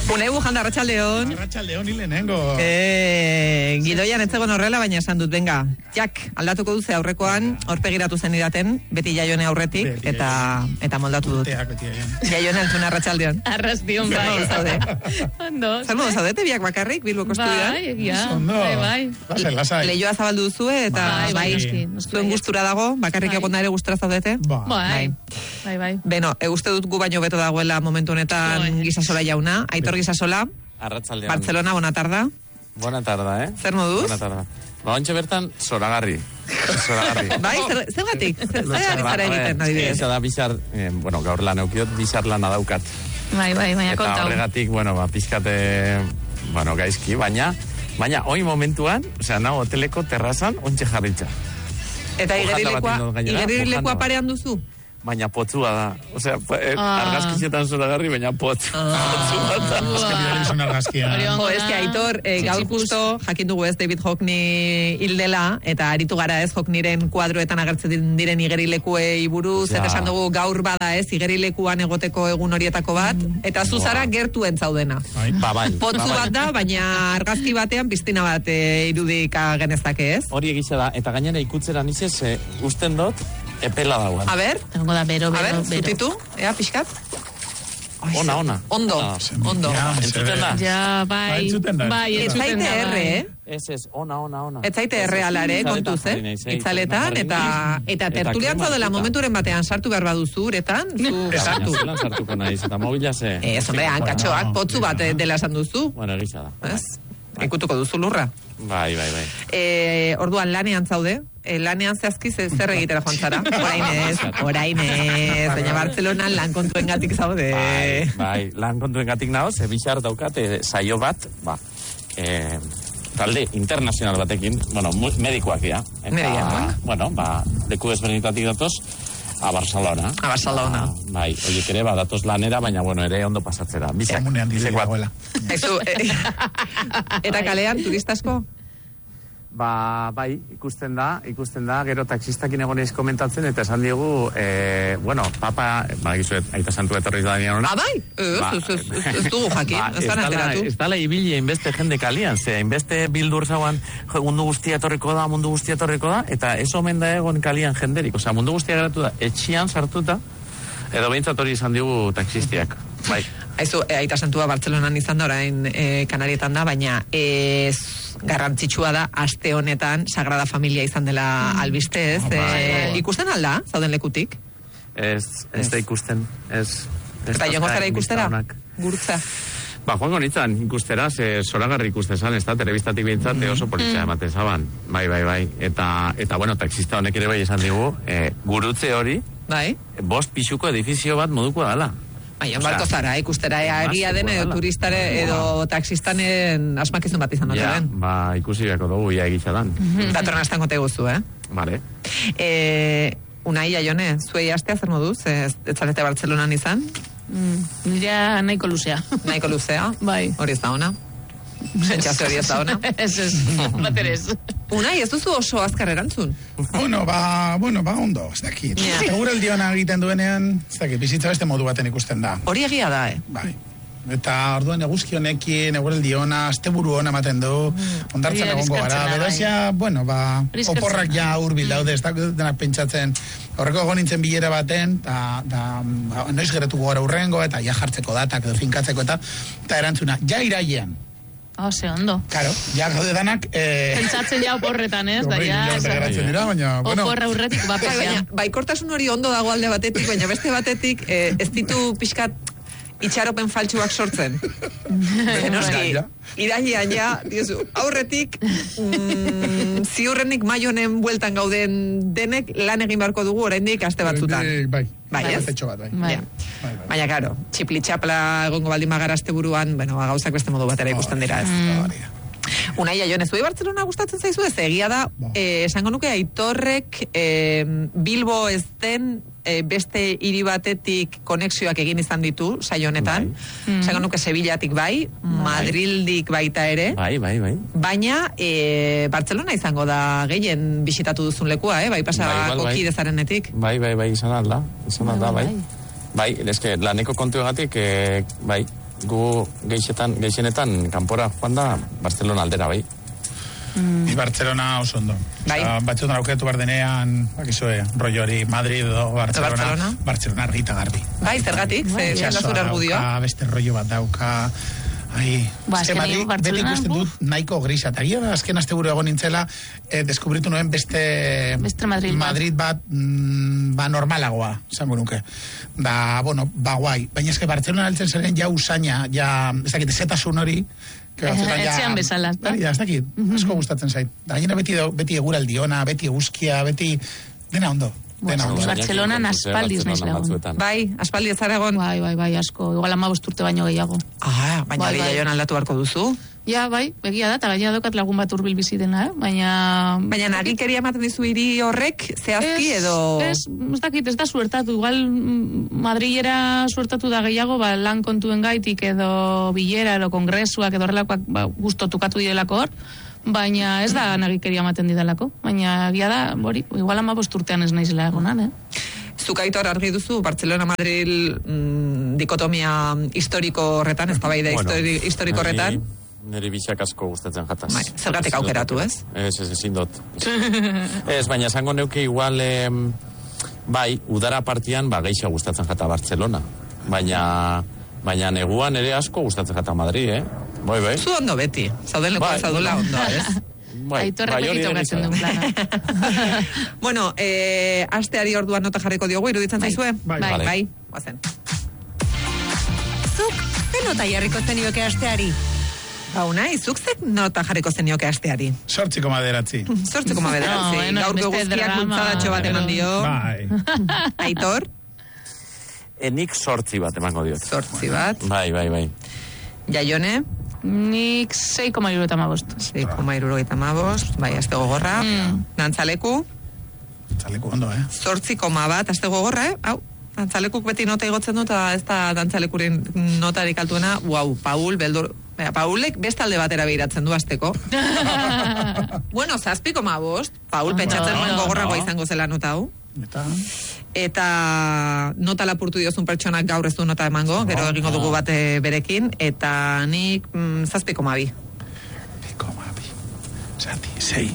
Unai Bujanda, arratsaldeon. Arratsaldeon hilenengo. Gidoian etzegon horrela, baina esan dut, venga, jak, aldatuko duze aurrekoan, horpegiratu zen idaten, beti Jaione aurretik, eta moldatu dut. Jaione entzuna arratsaldeon. Arrastion, bai. Zaude. Ondo. Zer modu zaudete, biak bakarrik, Bilboko estudioan? Bai, egia. Bai. Lasai. Leioa zabaldu duzue, eta bai, zuen gustura dago, bakarrik egon da ere gustura zaudete? Bai. Beno, uste dut gu baino beto dagoela momentu honetan Gisasola jauna, Aitor Gisasola. Arratsaldean. Barcelona, bona tarda. Bona tarda, Zer moduz? Bona tarda. Ontxe bertan, zoragarri. Bai, zergatik? Zer zara egiten, adibidez? Eza da bizar, gaur lan eukiot, bizar lana daukat. Bai, baina kontau. Eta horregatik, pizkate, gaizki, baina hoi momentuan, nago hoteleko terrazan, ontxe jarritza. Eta igerilekua parean duzu? Baina potzua da. Argazkizietan zoragarri, baina potzua da. Aitor, gaur justo, jakin dugu ez, David Hockney hildela, eta aritu gara ez, Hockneyren kuadroetan agertzen diren igerilekuei buruz, eta esan dugu gaur bada ez, igerilekuan egoteko egun horietako bat, eta zuzara gertuen zaudena. Potzu bat da, baina argazki batean piztina bat irudika genezake ez? Hori egitza da, eta gainera ikutzera nizez, usten dut, epela dagoen. A ber, zutitu, pixkat. Ona. Ondo. Entzuten da? Ja, bai. Ez zaite erre, Ez, ona. Ez zaite erre alare, kontuz, itzaletan, eta tertulian zaudela momenturen batean sartu behar baduzu, uretan, sartu. Zelan sartuko nahiz, eta mobila ze... Ez, hombre, hankatxoak, potzu bat dela esan duzu. Bueno, egisa da. Ikutuko duzu lurra. Bai. Orduan lanean zaude, lanean zehazki zer egitera joan zara. Orain ez, baina Bartzelonan lan kontuen gatik zaude. Bai, lan kontuen gatik nahoz, bizar daukat, saio bat, talde internazional batekin, medikoak dira. Leku ezberdinetatik datoz, a Barcelona. Bai, horiek ere, datoz lanera, baina, ere ondo pasatzera. Komunean dizek dagoela. Eta kalean, turistasko? Bai, ikusten da, gero taxistakin egonez komentatzen, eta esan diegu, papa, gizuet, aita santu etorri da denian hona. Bai? Ez dugu jakin, ez da enteratu. Ez dala ibili inbeste jende kalian, inbeste bildur zauan, mundu guztia etorriko da, eta ez omen da egon kalian jenderik, mundu guztia geratu da, etxian sartuta, edo behintzat hori izan digu taxistiak, bai. Aizu, aita santua Bartzelonan izan da, orain Kanarietan da, baina garrantzitsua da, aste honetan Sagrada Familia izan dela albiste, ez? Ikusten alda, zauden lekutik? Ez da ikusten, ez. Eta joango zara ikustera? Gurtza? Joango nintzen ikustera, zoragarri ikustezan, ez da, telebistatik bintzat, oso politxea ematen zaban. Bai. Eta taxista honek ere bai esan digu, gurutze hori, 5 pisuko edifizio bat moduko dala. Baina, barko zara, ikustera egia den edo turistare edo taxistanen asmakizun bat izan duten. Ikusi beharko dugu, ia egitza dan. Datorren astan gote guzu, Vale. Unai, Jaione, zuei astea zer moduz? Ez zarete Bartzelonan izan? Nire nahiko luzea. Nahiko luzea? Bai. Hori ez da ona? Sentsazio hori ez da ona? Ez, baterez. Unai, ez duzu oso azkar erantzun? Ondo, ez dakit. Eguraldi ona egiten duenean, ez dakit, bizitza beste modu baten ikusten da. Hori egia da, Bai. Eta orduan eguzki honekin, eguraldi ona, asteburu ona ematen du, ondartzen egongo gara. Beraz ja, oporrak ja hurbil daude, ez da denak pentsatzen. Horreko egon nintzen bilera baten, eta noiz geretuko gara urrengo, eta ja jartzeko datak edo finkatzeko, eta erantzuna, ja irailean. Ze ondo. Claro, ja gaude danak... Pentsatzen ja oporretan, ez? Oporra urretik bapezean. Baikortasun hori ondo dago alde batetik, baina beste batetik ez ditu pixkat itxaropen faltsuak sortzen. Noski, irailean ja, aurretik ziurrenik maionen bueltan gauden denek lan egin beharko dugu oraindik aste batzutan. Baina, karo, txipli-txapla egongo baldin bagara asteburuan, gauzak beste modu batera ikusten dira, ez? Unai, Jaione, zuei Bartzelona gustatzen zaizu ez? Egia da, esango nuke Aitorrek Bilbo ez den beste hiri batetik konexioak egin izan ditu, saio honetan. Esango nuke Sevillatik bai, Madrildik baita ere. Bai. Baina, Bartzelona izango da gehien bisitatu duzun lekua, bai pasako kidezarenetik. Bai, izan alda, bai. Bai, eske laneko kontuegatik, bai. gu geixenetan kanpora joan da Barcelona aldera, bai. Barcelona oso ondo. Batzutan auketu bardenean, bakizue, rollo hori, Madrid o Barcelona argita garbi. Bai, zergatik, zure argudioa. Beste rollo bat dauka. Madrid, beti ikusten dut nahiko grisa. Eta gira, azken azte buru egon nintzela, deskubritu nuen beste Madrid bat normalagoa, zango nuke. Guai. Baina eske Barcelona altzen zaren ja usaina, ez dakit, zetasun hori, etxean bezala. Ez dakit, asko gustatzen zait. Gainera beti eguraldi ona, beti eguzkia, beti dena ondo. Barcelona aspaldiz naiz lagun. Bai, aspaldi ez zara egon. Bai, asko. Igual 15 urte baino gehiago. Baina gehiagoan aldatu beharko duzu. Ja, bai, egia da, eta gaina daukat lagun bat hurbil bizi dena, baina... Baina nagikeria ematen dizu hiri horrek, zehazki edo... Ez dakit, ez da suertatu. Igual Madrilera suertatu da gehiago, lan kontuen gaitik edo bilera edo kongresuak edo horrelakoak gusto tukatu direlako hor, baina ez da nagikeria ematen didalako. Baina egia da, igual 15 urtean ez naizela egonan, Zuk Aitor argi duzu, Barcelona-Madrid dikotomia historiko horretan, ez da bai da historiko horretan? Neri bixak asko gustatzen jataz. Zergatik aukeratu, ez? Ezin dut. Ez, baina esango neuke igual, bai, udara partian, geixa gustatzen jata Barcelona. Baina neguan ere asko gustatzen jata Madrid, Bai. Zu ondo beti, zauden lekoa zaudela ondo, ez? Aitorrek egito gatzen duen plana. Bueno, asteari orduan nota jarriko diogu, iruditzen zaizue? Bai. Guazen. Zuk, ze nota jarriko zenioke asteari? Unai, zuk ze nota jarriko zenioke asteari? 8,9. 8,9. Gaurko guztiak bultzadatxo bat eman dio. Bai. Aitor? Nik 8 bat emango diot. 8 bat. Bai. Jaione? Nik 6,75. 6,75, bai, azte gogorra. Dantzaleku? Dantzaleku ondo, 8,1, azte gogorra, Hau, dantzalekuk beti nota igotzen dut, ez da dantzalekuren notarik altuena. Paul, beldur... Paulek bestalde batera behiratzen du azteko. Bueno, 7,5. Paul, pentsatzen nuen gogorragoa izango zela nota hau. Eta nota lapurtu diozun pertsonak gaur ez du nota emango, gero egingo dugu bat berekin, eta nik 7,2. 6.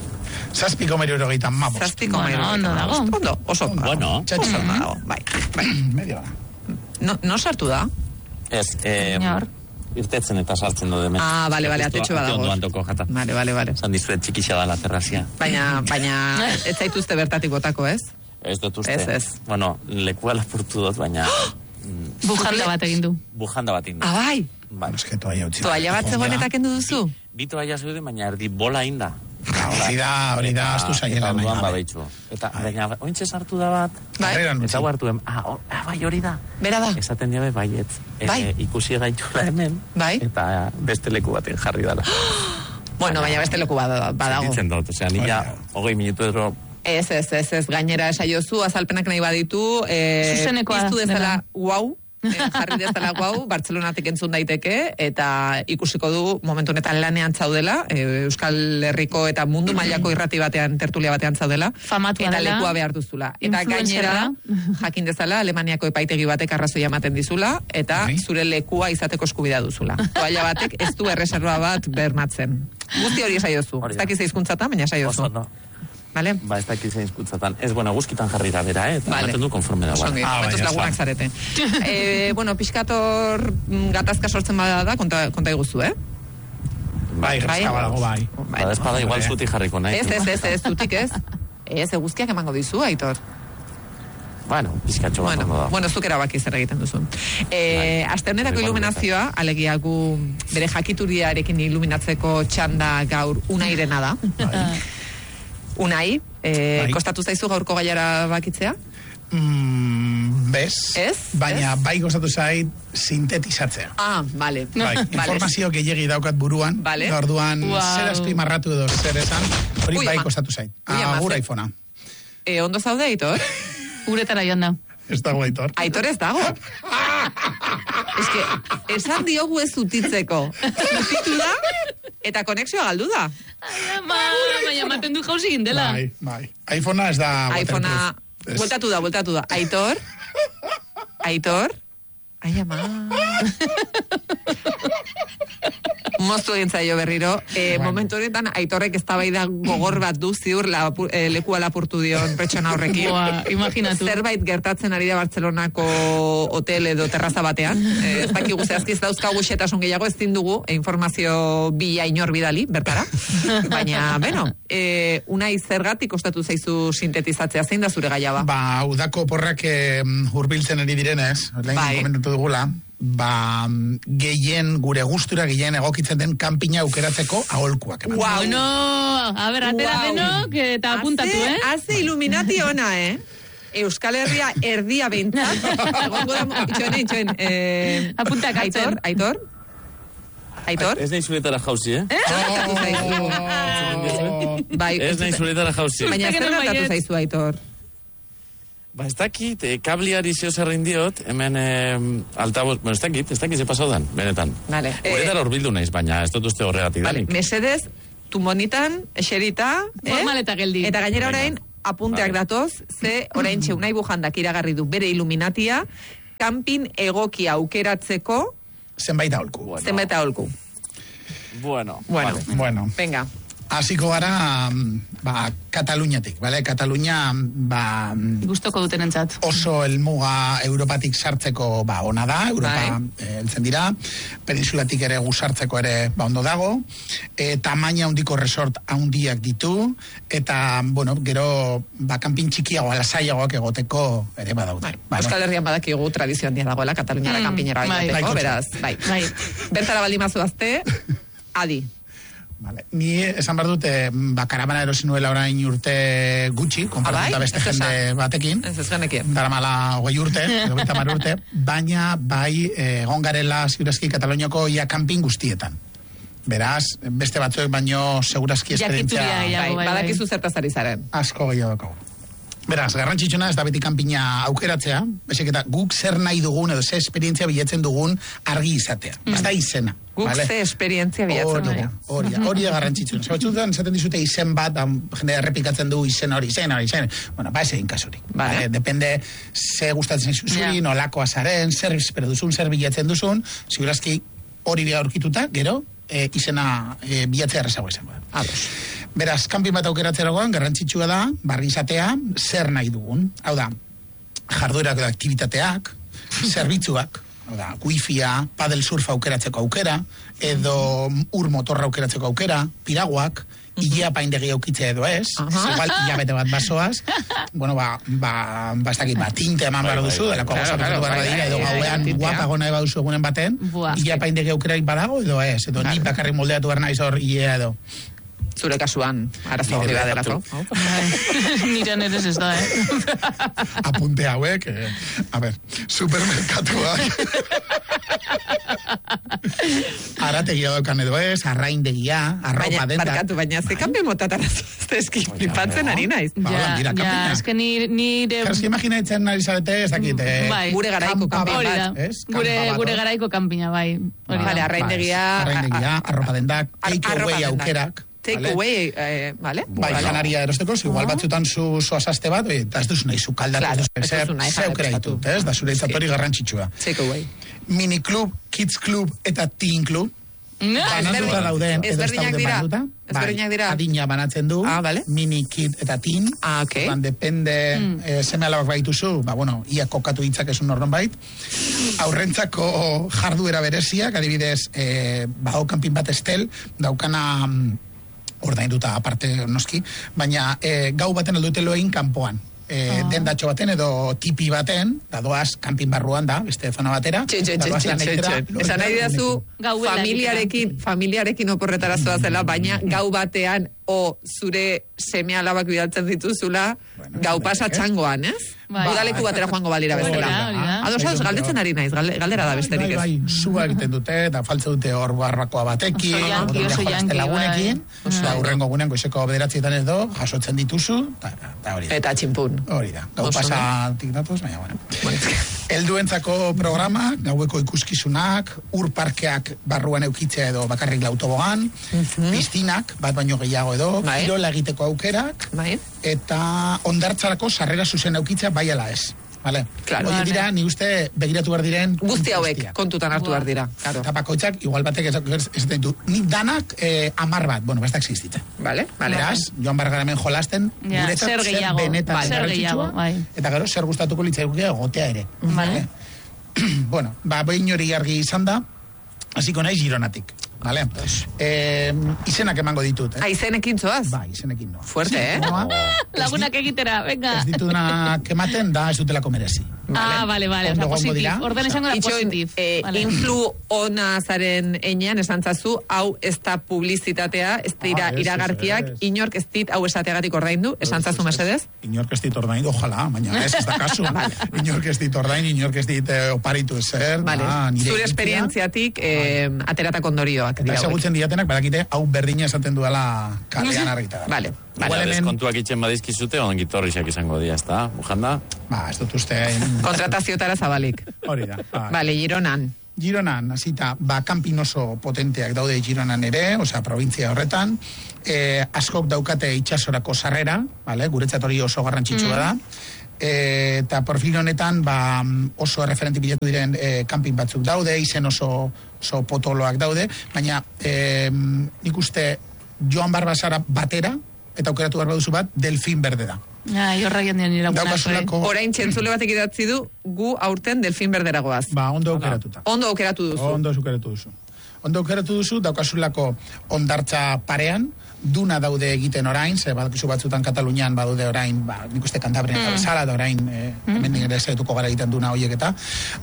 7,75. 7,2. Ondo dago. Ondo, oso ondo. Bueno. Oso ondo dago, bai. Medio da. No sartu da? Ez, irtetzen eta sartzen du demen. Bale, atetxo badago. Ondoan toko jata. Bale. Zan dizuet txikixa da la terrazia. Baina ez zaituzte bertatik botako, ez? Ez dut uste. Ez. Bueno, lekua lapurtu dut, baina... Bujanda bat egin du. Bai. Toalla bat zegoen eta kendu duzu? Bi toalla zeuden, baina erdi bola inda. Hori da, astu zaiela. Eta, ointxe sartu da bat. Bai. Eta guartuen, bai, hori da. Bera da. Esaten diabe, baietz. Ikusi gaitula hemen. Bai. Eta beste leku baten jarri dala. Bueno, baina beste leku badago. Sentitzen dut, nila, 20 minutu edo... Ez, gainera esaiozu, azalpenak nahi baditu, zuzenekoa dezala, jarri dezala Bartzelonatik entzun daiteke, eta ikusiko du momentu honetan lanean zaudela, Euskal Herriko eta mundu mailako irrati batean, tertulia batean zaudela, famatua eta lekua behar duzula. Eta gainera, jakin dezala, Alemaniako epaitegi batek arrazoia ematen dizula, eta zure lekua izateko eskubidea duzula. Toalla batek ez du erreserba bat bermatzen. Guzti hori esaiozu. Ez dakiz hizkuntzatan, baina esaiozu. Vale. Ez dakit zein hizkuntzatan. Ez, guzkitan jarri da bera, eta ematen du konforme da. Momentuz lagunak zarete. Piskator gatazka sortzen bada da, konta iguzu, Bai, gazka badago, bai. Espada igual zuti jarriko nahi. Ez, zutik ez. Ez, guztiak emango dizu, Aitor. Bueno, pizkatxo bat ondo da. Bueno, zuk erabaki zer egiten duzun. Aste honerako iluminazioa, alegia gu bere jakituriarekin iluminatzeko txanda gaur Unairena da. Unai, kostatu zaizu gaurko gaiara bakitzea? Bez. Ez? Baina bai kostatu zait sintetizatzea. Bale. Informazio gehiagi daukat buruan. Orduan, zer azpimarratu edo zer esan, hori bai kostatu zait. Agur iPhonea. Ondo zaude, Aitor? Uretara joan da. Ez dago, Aitor. Aitor ez dago. Esan diogu ez zutitzeko. Zutitu da, eta konexioa galdu da. Baina maten du jauzi gindela. Bai. iPhonea ez da... iPhonea... Bueltatu da. Aitor? Ai, ama. Moztu egin zaio berriro. Momentu honetan, Aitorrek eztabaida gogor bat du ziur lekua lapurtu dion pertsona horrekin. Imaginatu. Zerbait gertatzen ari da Bartzelonako hotel edo terraza batean. Ez dakigu zehazki ez dauzkagu xetasun gehiago, ez dugu informazio bila inor bidali, bertara. Baina, beno, Unai zergatik kostatu zaizu sintetizatzea, zein da zure gaia ba? Ba, udako porrak hurbiltzen ari direnez, lehen komentatu dugula, gehien gure gustura gehien egokitzen den kanpina aukeratzeko aholkuak. Wow. No, a ver, atera denok eta apuntatu, Haze Illuminati ona, Euskal Herria erdia behintzat. Itxoen. Apuntak atzen. Aitor? Ez nahi zuretara jauzi, Ez nahi zuretara jauzi. Baina zer gertatu zaizu, Aitor? Ba, ez dakit, kabliari zeo zerrein diot, hemen altaboz, bueno, ez dakit ze pasaudan, benetan. Vale. Horretara horbildu naiz, baina ez dut uste horregatik danik. Mesedez, tumonitan, eserita, formaleta geldi. Eta gainera orain, apunteak datoz, ze orain Unai bujandak iragarri du bere Illuminatia, kanpin egoki aukeratzeko zenbait aholku. Bueno. Venga. Hasiko gara, Kataluniatik, bale? Katalunia, gustoko dutenentzat. Oso helmuga Europatik sartzeko, ona da, Europa heltzen dira, peninsulatik ere gusartzeko ere, ondo dago, tamaina handiko resort handiak ditu, eta, gero, kanpin txikiagoa, lasaiagoak egoteko ere badaude. Euskal Herrian badakigu tradizio handia dagoela, Kataluniara kanpinera egoteko, beraz, bertara baldimazu azte, adi. Vale. Ni esan behar dute, karamana erosi nuela orain urte gutxi, konparatuta beste jende batekin. Ez genekien. Daramala 20 urte, 20 urte, baina egon garela ziurazki Kataloniako ia kanpin guztietan. Beraz, beste batzuek baino segurazki esperientzia. Badakizu zertaz ari zaren. Asko gehiago dago. Beraz, garrantzitsuna ez da beti kanpina aukeratzea, besek eta guk zer nahi dugun edo ze esperientzia bilatzen dugun argi izatea. Ez da izena. Guk ze esperientzia bilatzen dugun. Hori da garrantzitsuna. Zabatzutan, esaten dizute izen bat, jende errepikatzen du izen hori. Bueno, ez egin kasurik. Depende ze gustatzen zuri, nolakoa zaren, zer espero duzun, zer bilatzen duzun, segurazki hori bila aurkituta, gero, izena bilatzea errezago izango da. Beraz, kanpin bat aukeratzeragoan, garrantzitsua da, barri izatea, zer nahi dugun. Hau da, jarduerak edo aktivitateak, zerbitzuak, hau da, wifia, paddle surfa aukeratzeko aukera, edo ur motorra aukeratzeko aukera, piraguak, ilea paindegi aukitzea edo ez, igual hilabete bat basoaz, ez dakit, tinte eman behar duzu, delako gozapatu behar dira, edo gauean guapagona eba duzu egunen baten, ilea paindegi aukerarik badago edo ez, edo ni bakarrik moldeatu behar naiz hor ilea edo. Zure kasuan, arazo hori baderako. Niren ere ez da, Apunte hauek, supermerkatuak. Arategia daukan edo ez, arraindegia, arropa dendak. Barkatu, baina ze kanpin motatarazu, eski flipatzen ari naiz. Ja, eski nire... Eski imaginatzen nari zarete, ez dakit. Gure garaiko kanpin bat. Gure garaiko kanpina, bai. Arraindegia, arropa dendak, takeaway aukerak. Take away, vale? Janaria erosteko, igual batzutan zu azazte bat, eta ez duzu nahi zu kaldatu, zeukera ditu, da zure izatori garrantzitsua. Take away. Miniklub, kids club eta teen club. Banatuta dauden, edo ez dauden banatuta. Ezberdinak dira. Adina banatzen du, mini, kid eta teen. Depende, seme alabak baituzu, ia kokatu hitzak esun norron bait. Aurrentzako jarduera bereziak, adibidez, kanpin bat estel, daukana... ordainduta aparte noski, baina gau baten aldutelo egin kanpoan. Dendatxo baten edo tipi baten, da doaz kanpin barruan da, beste zona batera. Esan nahi dazu familiarekin oporretara zoazela, baina gau batean zure seme alabak bidaltzen dituzula, gau pasa txangoan, ez? Udaleku batera joango balira bestela. Ados, galdetzen ari naiz, galdera da besterik ez. Zua egiten dute, eta faltze dute hor barrakoa batekin, oso janki, lagunekin, eta hurrengo gunean goizeko 9 edo, jasotzen dituzu, eta hori da. Eta txinpun. Hori da, gau pasatik datoz, baina, helduentzako programa, gaueko ikuskizunak, ur parkeak barruan eukitzea edo bakarrik autobogan, piztinak, bat baino gehiago edo, kirola egiteko aukerak, eta ondartzarako sarrera zuzen eukitzea bai ala ez. vale? Claro. Oie dira, ni uste begiratu behar diren... Guzti hauek, kontutan hartu behar dira. Claro. Eta bakoitzak, igual batek ez ditu, nik danak 10 bat, bueno, basta existitzen. Vale. Beraz, Joan Bargara hemen jolasten, guretzat zer benetan garrantzitsua, eta gero zer gustatuko litzaiguke egotea ere. Vale. Bueno, behin hori argi izan da, hasiko naiz Gironatik. Vale. Izenak emango ditut. Izenekin zoaz? Ba, izenekin noa. Fuerte, Lagunak egitera, venga. Ez ditunak ematen da, ez dutelako merezi. Vale. Osa, positif. Orden esango da positif. Influ ona zaren enean, esantzazu, hau ez da publizitatea, ez dira iragarkiak, inork ez dit hau esateagatik ordaindu, esantzazu mesedez? Inork ez dit ordaindu, ojalá, baina ez da kasu. Inork ez dit ordain, inork ez dit oparitu ezer. Zure esperientziatik ateratako ondorioak. Eta ezagutzen diatenak, badakite, hau berdina esaten duela kalean argita. Vale. Deskontuak itxen badizkizute, ongitorrizak izango dia, ez da? Bujanda? Ez dut uste... Kontratazioetara zabalik. Hori da. Vale, Gironan, hasita, kanpin oso potenteak daude Gironan ere, osea, provintzia horretan, askok daukate itxasorako sarrera, guretzat hori oso garrantzitsua da, eta perfil honetan oso referenti bilatu diren kanpin batzuk daude, izen oso potoloak daude, baina nik uste Joan Barbasara batera, eta aukeratu behar baduzu bat, Delfin Berde da. Horra joan iragunak. Orain txentzule batek idatzi du, gu aurten Delfin Berdera goaz. Ondo aukeratuta. Ondo aukeratu duzu. Ondo aukeratu duzu, daukasulako ondartza parean, duna daude egiten orain, ze badakizu batzutan Katalunian badude orain, nik uste Kantabrian eta bezala, da orain, hemen nire zaituko gara egiten duna horiek eta,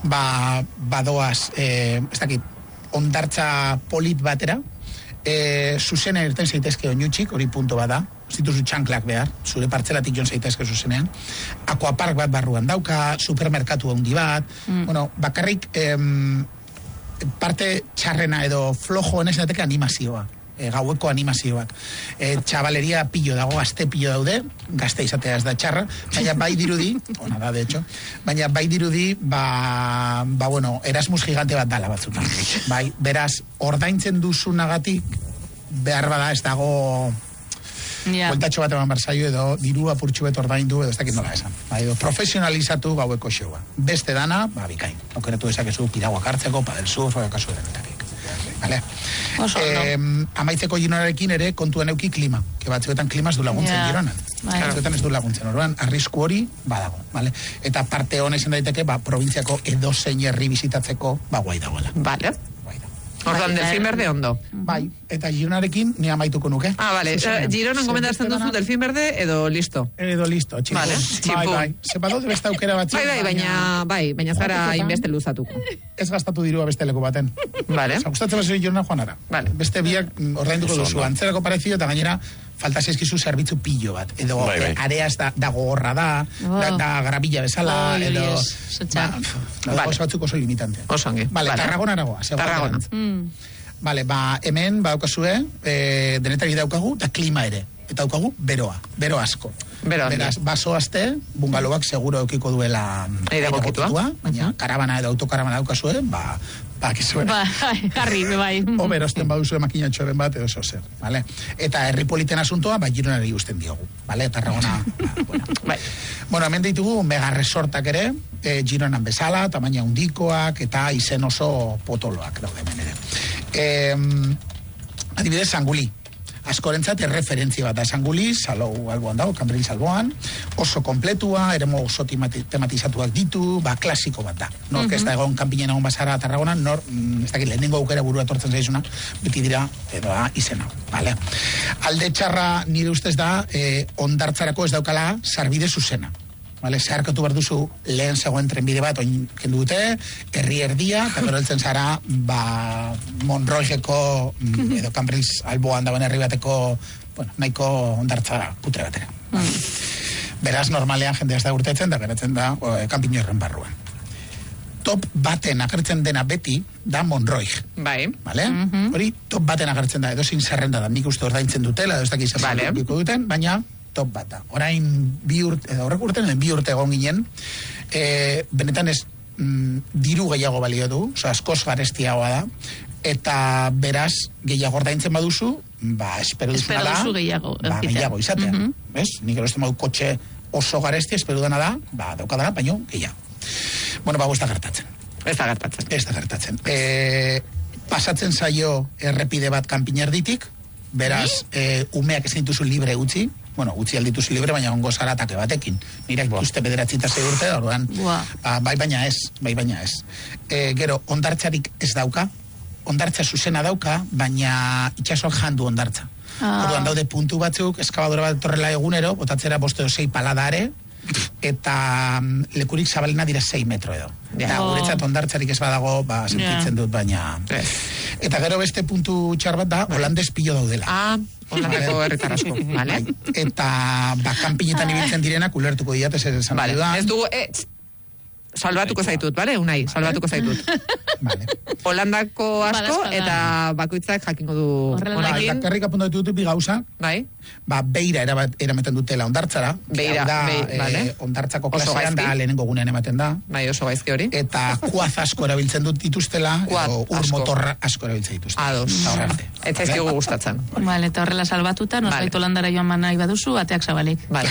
badoaz, ez dakit, ondartza polit batera, zuzenen irten zaitezke oinutxik, hori punto bada, zituzu txanklak behar, zure partzelatik joan zaitezke zuzenean, aquapark bat barruan dauka, supermerkatu handi bat, bakarrik parte txarrena edo flojo enesenateke animazioa, gaueko animazioak. Txabaleria pillo dago, gazte pillo daude, gazte izatea ez da txarra, baina bai dirudi, ona da, de hecho, baina bai dirudi, Erasmus gigante bat dala batzutan. Bai, beraz, ordaintzen duzunagatik, behar bada ez dago bueltatxo bat eman barzaio edo diru apurtxu bet ordaindu edo ez dakit nola esan. Edo profesionalizatu gaueko showa. Beste dana, bikain. Aukeratu dezakezu piraguak hartzeko, padel surf, kasu erenetakik. Vale. Amaitzeko Gironarekin ere kontuen euki klima. Que batzuetan klima ez du laguntzen Gironan. Batzuetan ez du laguntzen. Orduan, arrisku hori badago. Vale? Eta parte hona izan daiteke, provinziako edozein herri bizitatzeko guai dagoela. Vale. Orduan, Delfin Berde ondo. Bai, eta Gironarekin ni amaituko nuke. Vale. Gironan gomendatzen duzu Delfin Berde edo listo? Edo listo, txipu. Vale, txipu. Bai. Zepadot beste aukera batzuk. Baina zara inbeste luzatuko. Ez gastatu dirua beste leku baten. Vale. Gustatzen bazuri Girona joanara. Vale. Beste biak ordainduko duzu. Antzerako parezio eta gainera falta zaizkizu zerbitzu pillo bat. Edo areaz dago horra da garabila bezala, edo... Oso batzuk oso limitante. Oso ongi. Vale, Tarragona aragoa. Tarragona. Vale, hemen badaukazue, denetari daukagu, eta klima ere. Eta daukagu, bero asko. Beraz, baso aste, bungaloak seguro eukiko duela egokitua, baina karabana edo autokarabana daukazue, jarri, bai. Oberosten baduzu makinatxoren bat, edo zer, vale? Eta herri politen asuntoa, Gironari usten diogu, vale? Tarragona, bueno, hemen ditugu mega resortak ere, Gironan bezala, tamaina handikoak, eta izen oso potoloak daude hemen ere. Adibidez, Sanguli. Askorentzat erreferentzia bat da Sanguli, Salou alboan dago, Cambrils alboan, oso kompletua, eremo oso tematizatuak ditu, klasiko bat da. Nork ez da egon kanpinen egon basara Tarragona, ez dakit lehenengo aukera burua etortzen zaizuna, beti dira, edo izen hau, vale? Alde txarra nire ustez da, ondartzarako ez daukala sarbide zuzena. Vale, zeharkatu behar duzu lehen zegoen trenbide bat oin kendu dute, herri erdia, eta gero heltzen zara Monroigeko edo Cambrils alboan dagoen herri bateko nahiko ondartza putre batera. Beraz, normalean jendea ez da urtetzen, da geratzen da kanpino horren barruan. Top baten agertzen dena beti da Monroig. Bai. Vale? Hori top baten agertzen da, edo zin zerrenda da, nik uste ordaintzen dutela, edo ez dakiz zerrendiko duten, baina top bat da. Orain horrek urten, 2 urte egon ginen, benetan ez diru gehiago balio du, askoz garestiagoa da, eta beraz gehiago ordaintzen baduzu, espero duzuna da, gehiago izatea. Nik erosten badu kotxe oso garesti, esperu dana da, daukadana, baino, gehiago. Bueno, ez da gertatzen. Ez da gertatzen. Pasatzen zaio errepide bat kanpinerditik, beraz, umeak ezin dituzu libre utzi, utzi aldituzu libre, baina ongo zaratake batekin. Nirak uste 9 urte, orduan, bai baina ez. Gero, ondartzarik ez dauka, ondartza zuzena dauka, baina itxasoak jandu ondartza. Orduan daude puntu batzuk, eskabadora bat torrela egunero, botatzera 5 edo 6 paladare, eta lekurik zabalena dira 6 metro edo. Eta guretzat ondartzarik ez badago, sentitzen dut, baina... Eta gero beste puntu txar bat da, holandez pilo daudela. Holandeko herritar asko, vale? Eta kanpinetan ibiltzen direnak ulertuko diat, ez esan dudan. Ez dugu, salbatuko zaitut, bale? Unai, salbatuko zaitut. Holandako asko, eta bakoitzak jakingo du honekin. Bakarrik apuntu dut bi gauza. Bai. Beira eramaten dutela ondartzara. Beira, vale. Ondartzako klasean da, lehenengo gunean ematen da. Bai, oso gaizki hori. Eta kuaz asko erabiltzen dut dituztela, edo urmotorra asko erabiltzen dituztela. Ados. Eta ez dugu gustatzen. Vale, eta horrela salbatuta, nosbait Holandara joan nahi baduzu, ateak zabalik. Vale.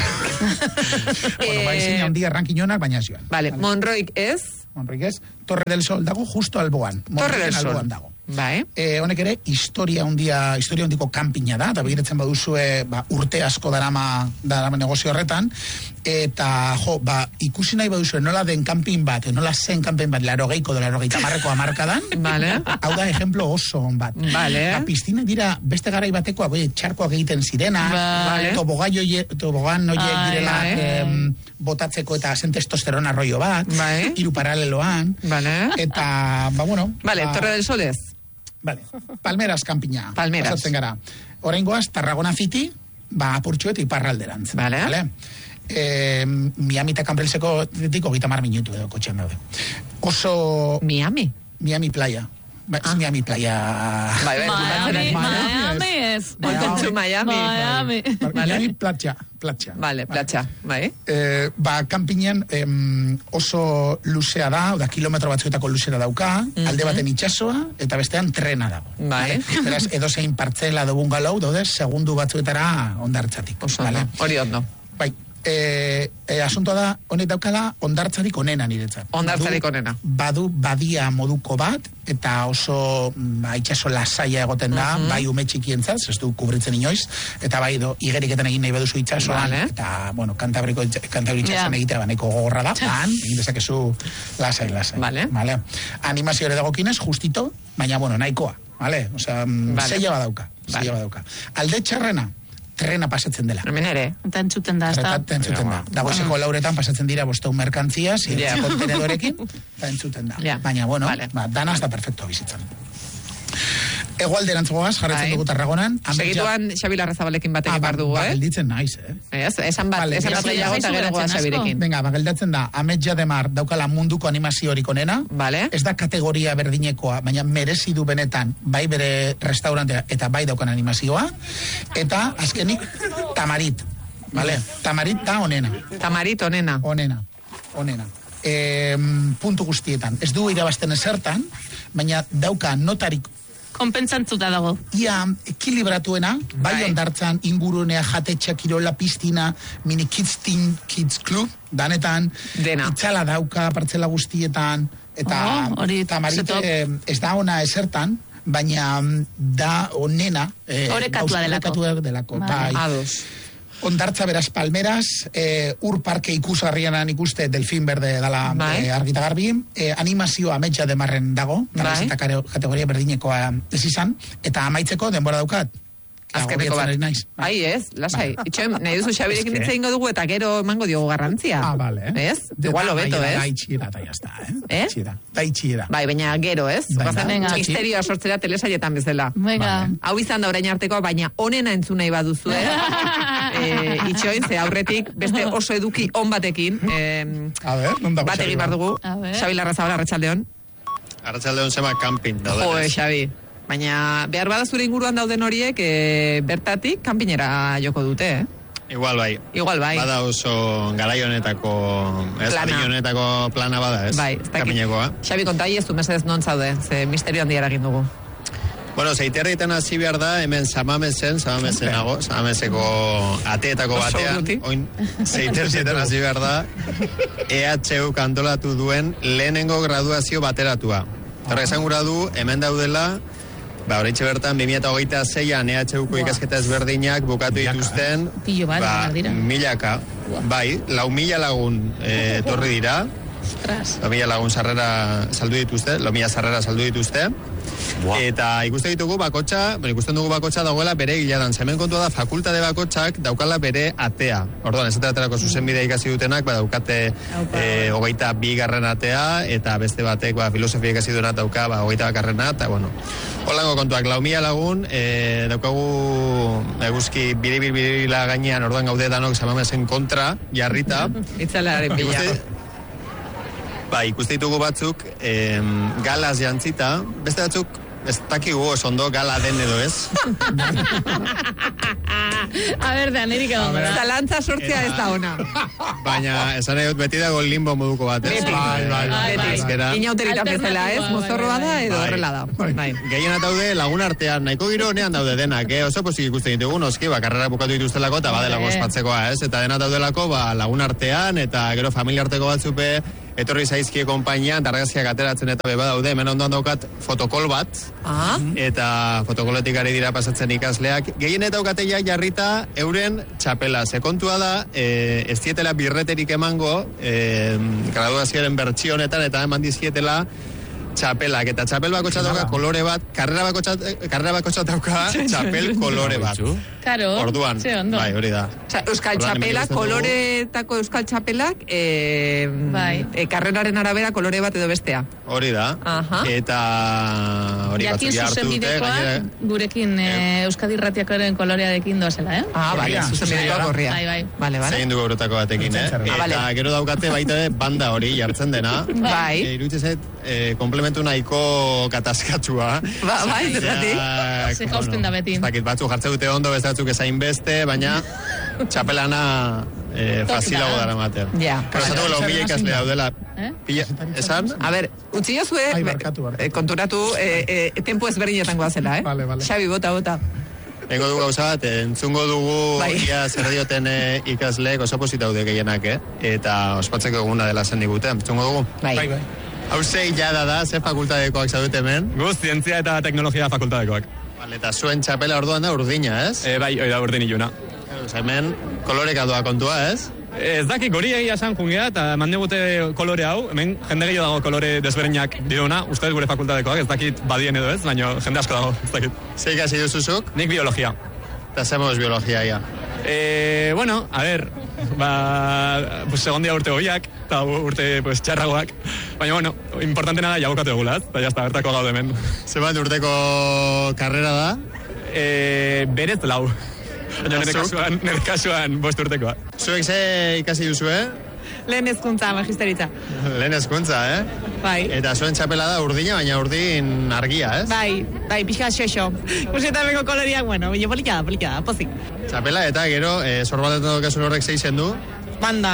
Baizin handia rankinionak, baina ez joan. Vale, Monroik ez? Torre del Sol dago justo alboan. Torre del Sol dago. Bai. Honek ere, historia handiko kanpina da, eta begiratzen baduzue urte asko darama negozio horretan, eta ikusi nahi baduzue nola den kanpin bat, nola zen kanpin bat, 80ko edo 80 hamarkadan, hau da ejemplo oso on bat. Piztina dira beste garai bateko, txarkoak egiten zirena, tobogan noiek direla botatzeko eta zen testosterona rollo bat, 3 paraleloan, eta, Torre del Sol ez? Vale. Palmeras kanpina. Pasatzen gara. Oraingoaz, Tarragona City, apurtxu eta iparralderantz. Vale. Miami eta Kanbrelseko ditiko 30 minutu edo kotxean daude. Oso... Miami Playa. Miami Playa... Miami ez. Welcome to Miami. Miami Platja. Vale, Platja, bai. Kanpinean oso luzea da, kilometro batzuetako luzera dauka, alde baten itxasoa, eta bestean trena dago. Bai. Beraz, edozein partzela edo bungalau, daude, segundu batzuetara ondartzatik. Hori ondo. Bai. Asuntoa da, honek daukala ondartzarik onena niretzat. Ondartzarik onena. Badu badia moduko bat, eta oso itxaso lasaia egoten da, bai ume txikientzat, ez du kubritzen inoiz, eta bai igeriketan egin nahi baduzu itxasoan, eta, Kantabri itxasoan egitea baneko gogorra da, egin dezakezu lasai. Vale. Animazio ere dagokinez, justito, baina, nahikoa, vale? Osea, zeia badauka. Alde txarrena, trena pasatzen dela. Hemen ere. Eta entzuten da, ezta? Dagoizeko lauretan pasatzen dira 500 merkantziaz, kontenedorekin, eta entzuten da. Baina, dana ez da perfecto bizitzan. Egoalderantz jarretzen dugu Tarragonan. Segituan Xabi Larrazabalekin bat egin behar dugu, gelditzen naiz, Esan bat gehiago eta gero goa Xabirekin. Venga, geldatzen da, Ametlla de Mar daukala munduko animaziorik onena, ez da kategoria berdinekoa, baina merezi du benetan, bai bere restaurantea eta bai daukan animazioa, eta azkenik Tamarit, Tamarit da onena. Tamarit onena. Onena. Puntu guztietan. Ez du irabazten ezertan, baina dauka notarik konpentsantzuta dago. Ia, ekilibratuena, bai ondartzan, ingurunea, jatetxa, kirola, piztina, mini kids club, danetan, itzala dauka, partzela guztietan, eta Tamarit ez da ona ezertan, baina da onena. Orekatua delako. Ados. Ondartza beraz Palmeras, ur parke ikusgarrianan ikuste Delfin Berde dala argita garbi, animazioa Ametlla de Marren dago, eta kategoria berdinekoa ez izan, eta amaitzeko denbora daukat. Azkeneko bat. Ai, ez, lasai. Itxoen, nahi duzu Xabirekin hitz egingo dugu eta gero emango diogu garrantzia. Vale. Ez? Igual hobeto, ez? Da itxiera, eta jazta, Da itxiera. Bai, baina gero, ez? Misterioa sortzera telesaietan bezala. Hau izan da orain arteko, baina onena entzun nahi baduzu, Itxoin, ze aurretik, beste oso eduki on batekin. Bat egin bar dugu. Xabi Larrazabal, Arratsaldeon. Arratsaldeon zema camping. Xabi. Baina behar bada zure inguruan dauden horiek bertatik kanpinera joko dute, Igual bai. Bada oso garai honetako, plana bada, ez? Bai, kanpinekoa. Xabi, kontai ez du mesedez non zaude, ze misterio handia eragin dugu. Bueno, zeiterritan hasi behar da, hemen Samameseko ateetako batean, oin zeiterritan hasi behar da, EHU antolatu duen lehenengo graduazio bateratua. Horra esan gura du, hemen daudela, horreitxe bertan, 2026an EHUko ikasketa ezberdinak bukatu dituzten, milaka, bai, 4.000 lagun torri dira, 4.000 lagun sarrera saldu dituzte, eta ikusten dugu bakotxa dagoela bere giladan. Hemen kontua da, fakultate bakotxak daukala bere atea. Orduan, esaterako zuzenbidea ikasi dutenak, daukate 22. atea, eta beste batek filosofia ikasi duenak dauka 22. eta bueno. Holango kontuak, 4.000 lagun, daukagu eguzki biribila gainean, orduan gaude danok Samamesen kontra, jarrita. Itzalaren bila. Ikuste ditugu batzuk galaz jantzita, beste batzuk ez dakigu ondo gala den edo ez. A ber, da, nerik edo. Zalantza sortzea ez da ona. Baina, esan egot, beti dago limbo moduko bat, ez? Bai. Inauterita bezala, ez? Mozorroa da edo horrela da. Gehien daude lagun artean, nahiko giro honean daude denak, oso posik ikusten ditugu, noski, karrera bukatu dituztelako, eta badelako ospatzekoa, ez? Eta dena daudelako, lagun artean, eta gero familia arteko batzupe, etorri zaizkie konpainian, argazkiak ateratzen eta beba daude, hemen ondoan daukat fotokol bat, eta fotokolotik ari dira pasatzen ikasleak. Gehien eta daukateia jarrita euren txapela. Sekontua da, ez dietela birreterik emango, graduazioaren bertsio honetan, eta eman dizkietela txapelak. Eta txapel bakotxa dauka kolore bat, karrera bakotxa dauka txapel kolore bat. Karo, orduan, bai, hori da. Euskal txapelak, koloretako euskal txapelak, karreraren arabera kolore bat edo bestea. Hori da. Eta hori batzuk jartu dute. Gurekin Euskadi Irratiakoren kolorearekin doazela, bai, zuzenbidekoak horria. Bai. Zein dugu eurotako batekin, Eta gero daukate baita banda hori jartzen dena. Bai. Irutxe zait, komplementu nahiko kataskatua. Bai, zergatik. Ze jausten da beti. Batzu jartze dute ondo, beste batzuk ezain beste, baina txapelana fazilago dara mater. Ja. Kasatu gela 1.000 ikasle daudela. Esan? A ber, utzi jozue, konturatu, tempo ezberdinetan goazela, Vale. Xabi, bota. Engo dugu gauza bat, entzungo dugu ia zer dioten ikasleek oso posit daude gehienak, eta ospatzeko eguna dela zen digute. Entzungo dugu? Bai. Hau zei jada da, ze fakultadekoak zaudete hemen? Guz, zientzia eta teknologia fakultadekoak. Eta zuen txapela orduan da urdina, ez? Bai, hori da urdin iluna. Hemen koloreka doa kontua, ez? Ez dakik hori egia esan jungea, eta mandigute kolore hau, hemen jende gehiago dago kolore desberdinak diruna, ustez gure fakultadekoak, ez dakit badien edo ez, baina jende asko dago, ez dakit. Zer ikasi duzuzuk? Nik biologia. Eta zemuz biologia, ja? Bueno, a ver, segondia urte hoiak, eta urte txarragoak, baina, bueno, importantena da jabukatu egulaz, eta jazta, bertako gaude hemen. Zebat urteko karrera da? Berez lau. Baina nire kasuan 5 urtekoa. Zuek ze ikasi duzu, Lehen hezkuntza, magisteritza. Lehen hezkuntza, Bai. Eta zuen txapela da urdina, baina urdin argia, ez? Bai, pixka xoxo. Kusetameko koloriak, bueno, polika da, pozik. Txapela eta gero, sorbatetan dokasun horrek zeizen du? Banda,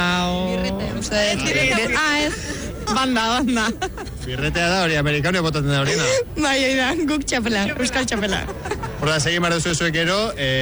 ez. Banda. Birretea da, hori amerikanio botaten da horina. Bai, guk txapela, euskal txapela. Horda, segin behar duzu zuek gero,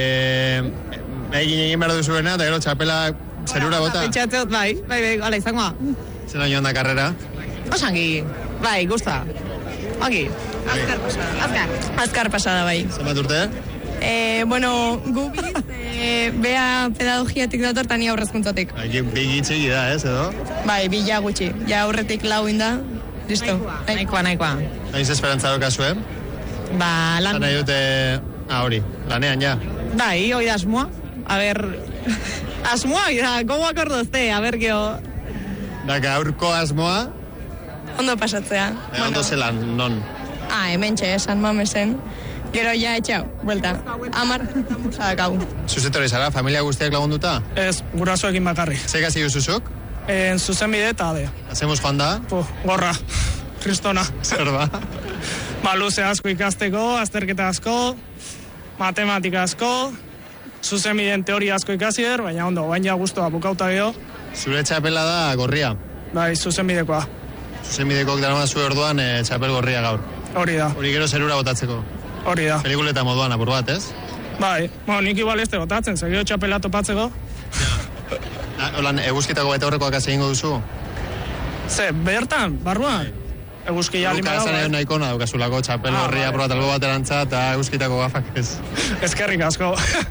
egin behar duzuena, eta gero txapela zerura bota. Pentsatzot, bai, ala izangoa. Zena joan da karrera? Osangi, bai, gusta. Ongi. Azkar pasada, bai. Zenbat urte? Bueno, gubiz, bea pedagogiatik dator, tani aurrezkuntzatik. Bigi txiki da, ez, edo? Bai, bila gutxi. Ja aurretik lauin da. Listo. Nahikoa. Hain esperantza dokazu, Ba, lan... Zana dute, hori, lanean, ja. Bai, hoi da asmoa. A ber... Asmoa, gogoak ordozte, a ber, geho... Daka, aurko asmoa? Ondo pasatzea. Ondo zelan, non? Hemen txe, San Mamesen. Gero ja, etxau, buelta. 10 zadakau. Zuzetori zara, familia guztiak lagunduta? Ez, gurasoekin bakarri. Zekasi duzuzuk? Zuzenbide eta ade. Hacemos joan da? Gorra, kristona. Zer da? Luze asko ikasteko, azterketa asko, matematika asko, zuzenbideen teoria asko ikasier, baina ondo, baina guztua bukauta geho. Zure txapela da gorria? Bai, zuzenbidekoa. Zuzenbidekoak dara zuen orduan txapel gorria gaur? Hori da. Hori gero zerura botatzeko? Hori da. Pelikuleta moduan apur bat, ez? Bai, nik igual ez tegotatzen, segio txapela topatzeko. Holan, eguzkitako bete horrekoak hasi ingo duzu? Ze, bertan, barruan? Eguzkia lima dago. Luka, nahiko na daukazulako txapel horria probatalgo baterantza eta eguzkitako gafak ez. Eskerrik asko.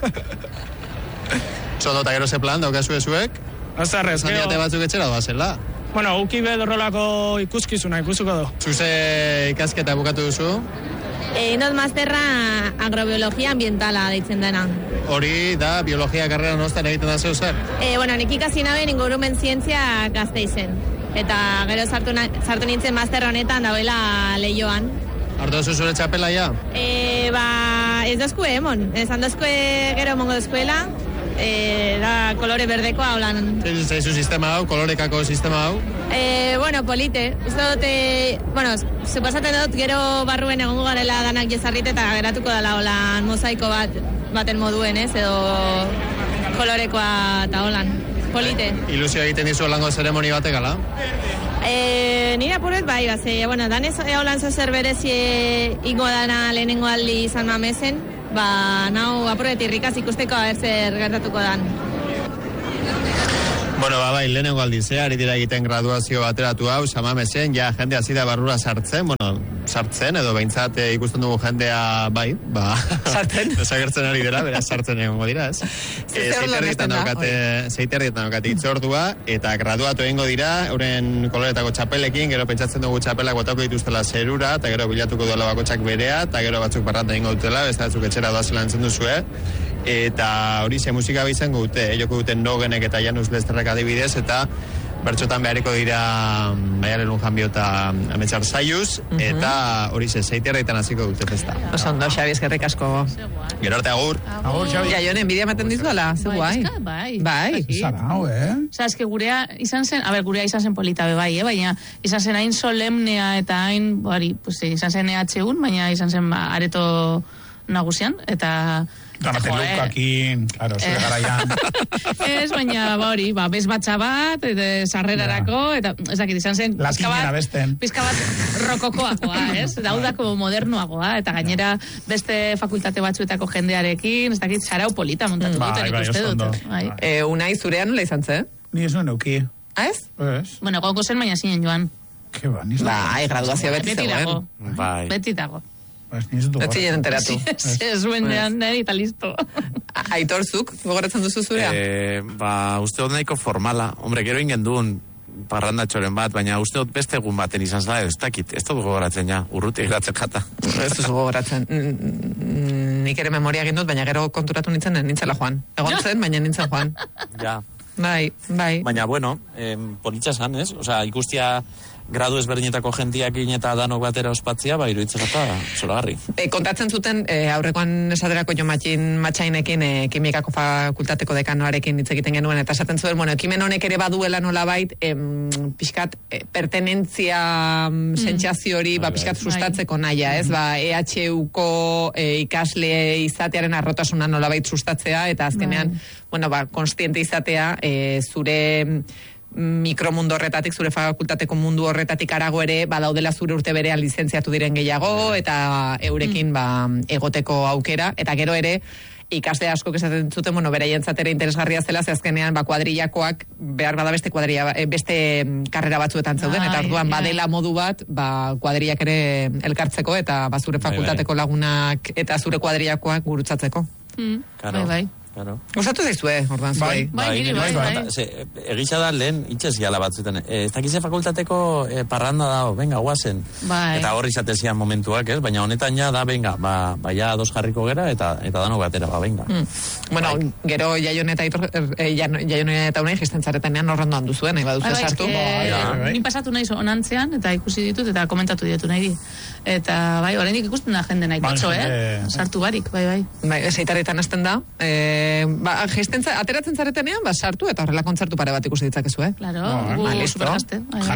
Zondo, eta gero ze plan daukazu ezuek? Azarrez, gero. Zandiate batzuk etxera doazela? Bueno, uki bedorrolako ikuskizuna ikusuko du. Zuze ikasketa bukatu duzu? Not masterra agrobiologia ambientala deitzen dena. Hori da, biologia karrera nostan egiten da zeu zer? Bueno, nik ikasi naben ingurumen zientzia Gasteizen. Eta gero sartu nintzen master honetan dauela Leioan. Hartu duzu zure txapela ja? Ez dozku emon. Esan dozku gero mongo dozkuela. Da kolore berdekoa holan. Zaizu sistema hau, kolorekako sistema hau? Bueno, polite. Uste dute, suposaten dut gero barruen egongo garela danak jezarrit eta geratuko dela holan mozaiko baten moduen, ez? Edo kolorekoa eta holan. Polite. Ilusio egiten dizu holango zeremoni batek, ala? Nire apuret bai, bueno, danez holan zozer berezi ingo dana lehenengo aldi San Mamesen, nau apuret irrikaz ikusteko zer gertatuko dan. Bueno, bai, lehenengo aldiz, ari dira egiten graduazio bateratu hau, San Mamesen, ja jende hasi da barrura sartzen, sartzen, edo behintzat ikusten dugu jendea, sartzen? Desagertzen ari dira, beraz sartzen egongo dira, ez? Zeiterrietan daukate itzordua, eta graduatu egingo dira, euren koloretako txapelekin, gero pentsatzen dugu txapelak botako dituztela zerura, eta gero bilatuko duela bakotxak berea, eta gero batzuk barrata egingo dutela, beste batzuk etxera doazela entzun duzue, eta hori ze musika izango dute, joko duten Nogenek eta Janus Lesterrek adibidez, eta bertxotan behariko dira Maialen Janbio eta Ametsar Zaiuz, eta hori ze, zeiterreitan hasiko dute festa. Osondo, Xabi, eskerrik asko. Gero arte, agur. Agur, Xabi. Jaion, enbidia maten dizuela, zu guai. Bai. Zarau, Osa, eske gurea izan zen, gurea izan zen polita bai, baina izan zen hain solemnea eta hain, pues, izan zen EH1, baina izan zen areto nagusian, eta... Ganate lukakin, claro, zure garaian. Ez, baina, hori, bez batxa bat, sarrerarako, eta, ez dakit, izan zen, pizka bat rokokoagoa, ez? Daudako modernoagoa, eta gainera beste fakultate batzuetako jendearekin, ez dakit, sarau polita montatu duten ikuste dut. Unai, zurean nola izan zen? Ni ez nuen euki. Ez? Bueno, gauko zen, baina zinen joan. Ke ba, niz graduazio beti zegoen. Beti dago. Ez ziren enteratu. Ez zuenean, nire eta listo. Aitorzuk, gogoratzen duzu zurea? Uste dut nahiko formala. Hombre, gero ingen duen parrandatxoren bat, baina uste dut beste egun baten izan zela, ez dakit, ez dut gogoratzen ja, urruti geratzen jata. Ez dut gogoratzen. Nik ere memoria egin dut, baina gero konturatu nintzela joan. Egon zen, baina nintzen joan. Ja. Bai. Baina, bueno, politxa zan, ez? Osea, ikustia gradu ezberdinetako jentiakin eta danok batera ospatzia, iruditzen eta zoragarri. Kontatzen zuten, aurrekoan esaterako Jo Matxainekin, kimikako fakultateko dekanoarekin hitz egiten genuen, eta esaten zuen, ekimen honek ere baduela nolabait, pixkat, pertenentzia sentsazio hori, pixkat sustatzeko naia, ez? EHUko ikasle izatearen arrotasuna nolabait sustatzea, eta azkenean, konstiente izatea, zure mikromundu horretatik, zure fakultateko mundu horretatik arago ere, badaudela zure urte berean lizentziatu diren gehiago, eta eurekin egoteko aukera, eta gero ere, ikasle asko esaten zuten, beraientzat ere interesgarria zela, ze azkenean, kuadrillakoak, behar bada beste karrera batzuetan zeuden, eta orduan badela modu bat, kuadrillak ere elkartzeko, eta zure fakultateko lagunak, eta zure kuadrillakoak gurutzatzeko. Bai. Gustatu zaizue, ordan zuei. Bai. Egisa da lehen, itxez gala batzuetan. Ez dakize fakultateko parranda dago, venga, guazen. Eta horri izatezian momentuak, ez? Baina honetan ja da, venga, ja dos jarriko gera, eta dano batera, venga. Bueno, gero Jaion eta unai jisten zaretenean horrendoan duzuen, nahi baduzu sartu. Ni pasatu nahi onantzean, eta ikusi ditut, eta komentatu ditu nahi. Eta oraindik ikusten da jende nahi kotxo, sartu barik, bai. Zeitarretan hasten da, ateratzen zaretenean, sartu, eta horrela kontzertu pare bat ikusi ditzakezu, Claro, supergazte.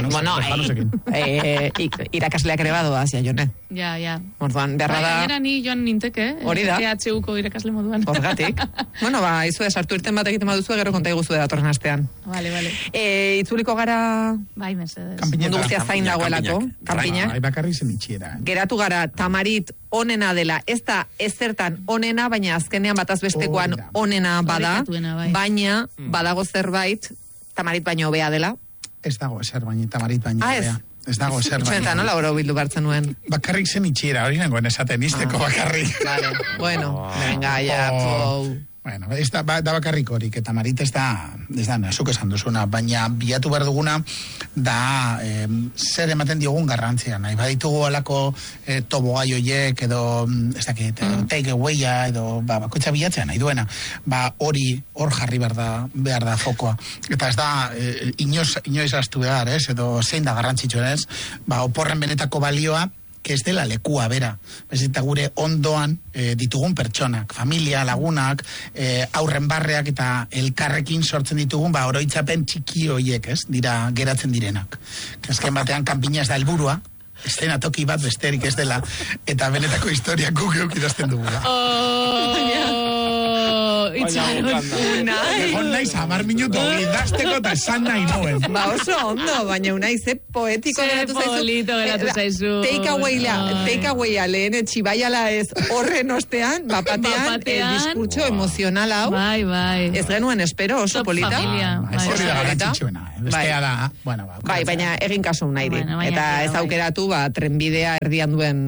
Irakasleak ere badoaz, Jaione. Ja. Orduan, beharra da... Gainera ni joan ninteke, EHUko irakasle moduan. Horgatik. Izue, sartu irten bat egiten baduzu, gero konta iguzue datorren astean. Vale. Itzuliko gara... Bai, mesedez. Mundu guztia zain dagoelako. Kampiñak. Bakarri zen itxiera. Geratu gara Tamarit onena dela, ez da ezertan onena, baina azkenean bataz bestekoan onena bada, baina badago zerbait, Tamarit baino hobea dela. Ez dago ezer baina Tamarit baino hobea. Ez dago ezer baina. Txenta, nola oro bildu bartzen nuen? Bakarrik zen itxiera, hori nengoen esaten izteko bakarrik. Vale, bueno, venga, ya, Bueno, da bakarrik horik, eta Marit ez da, zuk esan duzuna, baina bilatu behar duguna da zer ematen diogun garrantzia, nahi baditugu alako tobogai hoiek edo, ez dakit, take away-a edo, bakoitza bilatzea nahi duena, hori hor jarri behar da fokoa. Eta ez da, inoiz astu behar, edo zein da garrantzitsuen, oporren benetako balioa, que ez dela lekua bera. Eta gure ondoan ditugun pertsonak, familia, lagunak, aurren barreak eta elkarrekin sortzen ditugun, oroitzapen txiki hoiek, dira geratzen direnak. Azken batean kanpina ez da helburua, estena toki bat besterik ez dela, eta benetako historia guk idazten dugula. Egon naiz 10 minutu idazteko eta esan nahi noen. Oso ondo, baina unai ze poetiko geratu zaizu. Take away-a lehen etxibaiala ez horren ostean, bapatean diskurtso emozional hau. Bai. Ez genuen espero, oso polita. Ez hori da garantzitsuena. Bestea da, bai, baina egin kasu unairi. Eta ez aukeratu, trenbidea erdian duen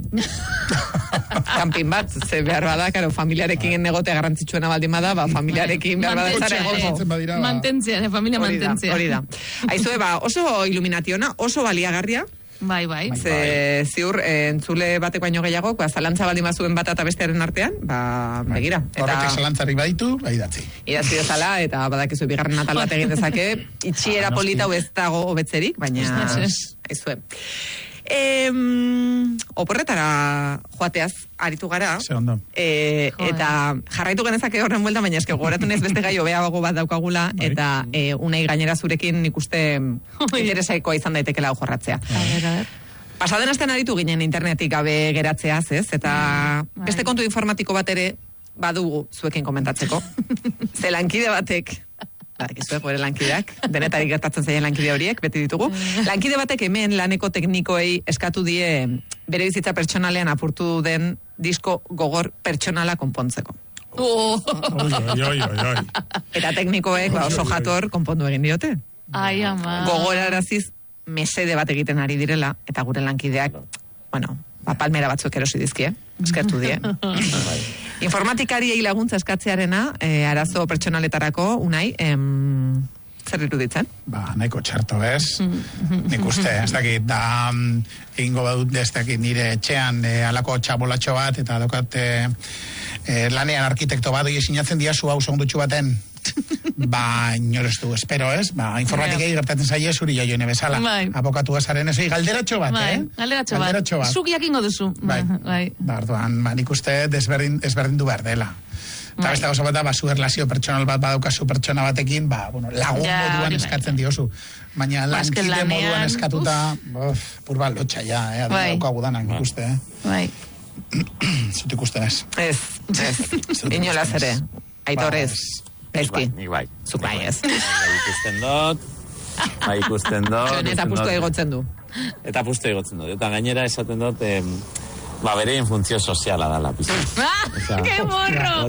kanpin bat, ze behar bada, familiarekin negote garrantzitsuena baldin bada, familiarekin behar bada zara egozo. Mantentzea, familia mantentzea. Hori da. Aizue, oso iluminationa, oso baliagarria. Bai. Ze ziur, entzule batek baino gehiago, zalantza baldin bazuen bat eta bestearen artean, begira. Horretek zalantzarik baditu, idatzi. Idatzi dezala, eta badakizu bigarren atal bat egin dezake, itxiera polita ez dago hobetzerik, baina aizue. Oporretara joateaz aritu gara. Eta jarraitu genezake horren buelta, baina eske gogoratu nez beste gai hobeago bat daukagula, eta unai gainera zurekin ikuste interesaikoa izan daitekela jorratzea. Pasaden astean aritu ginen internetik gabe geratzeaz, ez? Eta beste kontu informatiko bat ere badugu zuekin komentatzeko. Ze lankide batek, gure lankideak, denetarik gertatzen zaien lankide horiek, beti ditugu. Lankide batek hemen laneko teknikoei eskatu die bere bizitza pertsonalean apurtu den disko gogor pertsonala konpontzeko. Eta teknikoek oso jator konpondu egin diote. Ai, ama. Gogoraraziz mesede bat egiten ari direla, eta gure lankideak, palmera batzuk erosi dizkie, eskertu die. Informatikariei laguntza eskatzearena, arazo pertsonaletarako, unai, zer iruditzen? Nahiko txarto ez. Nik uste, ez dakit, egingo badut ez dakit nire etxean alako txabolatxo bat, eta daukat lanean arkitekto bat, sinatzen diazu hau segundutxu baten, inoreztu, espero ez, informatikei gertatzen zaie zuri joioene bezala. Abokatu ezaren ez, galderatxo bat, galderatxo bat. Zuk jakingo duzu. Orduan, nik uste desberdin du behar dela. Eta beste gauza bat da, zu erlazio pertsonal bat badaukazu pertsona batekin, lagun moduan eskatzen diozu. Baina lankide moduan eskatuta, purba lotxa ja, daukagu danak nik uste. Zut ikusten ez. Ez, inolaz ere, aitorez. Nik bai. Zuk bai ez. Ikusten dut. Eta puztu egotzen du. Eta gainera esaten dut, beren funtzio soziala da la pizza. ¡Qué morro!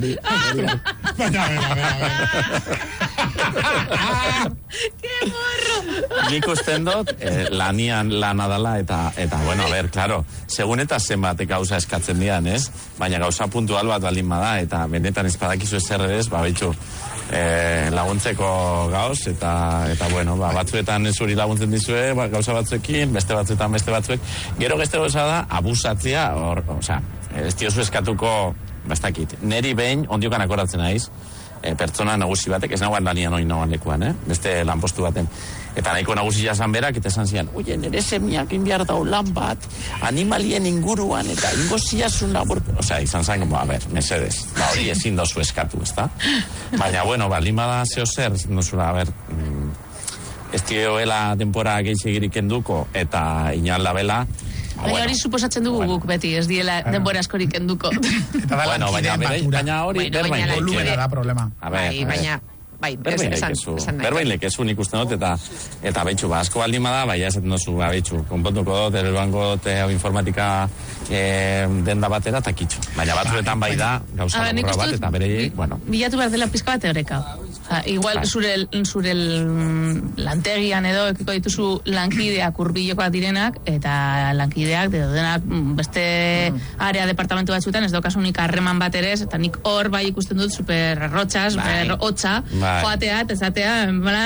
¡Qué morro! Nik usten dut, lanian lana dala, eta bueno, claro, segun eta zenbat gauza eskatzen dian, ez? Baina gauza puntual bat baldin bada, eta benetan ez badakizu ezer ere ez, betxu, laguntzeko gauz, eta bueno, batzuetan zuri laguntzen dizue, gauza batzuekin, beste batzuetan beste batzuek. Gero geste gauza da, abusatzea, ez diozu eskatuko, bastakit, neri behin, ondiokan akoratzen naiz, pertsona nagusi batek, ez nagoan lanian oin nagoan lekuan, beste lanpostu baten. Eta nahiko nagusia zan berak, eta esan zian, oie, nire semiak inbiar dau lan bat, animalien inguruan, eta ingo ziazun labur... izan zain, mesedez, hori ezin dozu eskatu, ezta? Baina, bueno, limada zeo zer, nozula, ez dioela tempora gehiagirik enduko, eta inalda bela, baina hori suposatzen dugu guk beti, ez diela denbora askorik enduko. Eta da lankideen batura. Baina hori, volumena da problema. Baina, bai, berbain lekezu nik uste dut, eta betxu, asko baldin bada, bai, esaten dozu, betxu, konpontuko dut, eroango dut, informatika denda batera, eta kitxo. Baina batzuetan bai da, gauza laburra bat, eta berei, bueno. Bilatu behar dela pizka bat eureka. Igual, zure lantegian edo, ekiko dituzu lankideak urbilokoak direnak, eta lankideak, denak, beste area departamentu batzuetan, ez daukasunik harreman bat ere, eta nik hor bai ikusten dut super rotxas, super hotxa, joatea, ezatea,